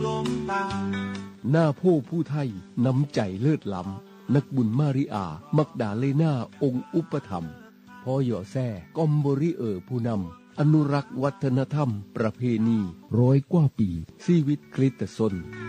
หลงตาหน้าผู้ไทยน้ำใจเลิศล้ำนักบุญมาริอามักดาเลนาองค์อุปถัมภ์พ่อหย่อแซ่กอมบริผู้นำอนุรักษ์วัฒนธรรมประเพณี100 กว่าปีชีวิตคริสตชน